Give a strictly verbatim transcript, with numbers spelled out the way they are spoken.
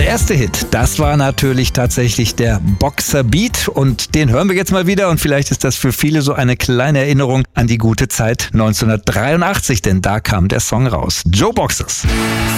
Der erste Hit, das war natürlich tatsächlich der Boxer Beat und den hören wir jetzt mal wieder und vielleicht ist das für viele so eine kleine Erinnerung an die gute Zeit neunzehnhundertdreiundachtzig, denn da kam der Song raus. Joe Boxers.